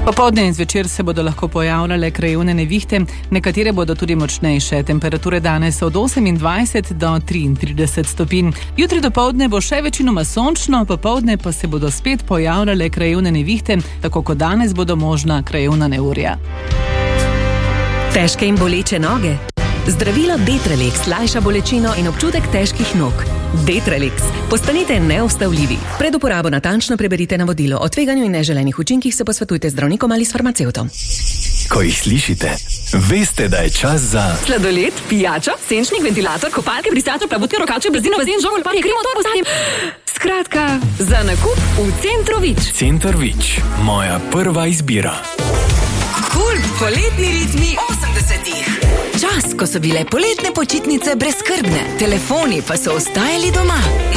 Popoldne in zvečer se bodo lahko pojavljale krajevne nevihte, nekatere bodo tudi močnejše. Temperature danes od 28 do 33 stopinj. Jutri dopoldne bo še večinoma sončno, popoldne pa se bodo spet pojavljale krajevne nevihte, tako kot danes bodo možna krajevna neurja. Težke in boleče noge? Zdravilo Detralex lajša bolečino in občutek težkih nog. Detralex. Postanite neustavljivi. Pred uporabo natančno preberite navodilo. O tveganju in neželenih učinkih se posvetujte z zdravnikom ali s farmacevtom. Ko jih slišite, veste, da je čas za sladoled, pijačo, senčnik, ventilator, kopalke, brisačo, plavuti, rokače, blazino, vazen, žogo, lopanje, kremo, torbo, zalim. Skratka, za nakup v Centru Vič. Center Vič, moja prva izbira. Kul, poletni ritmi 80-ih. Čas, ko so bile poletne počitnice brezskrbne, telefoni pa so ostajali doma.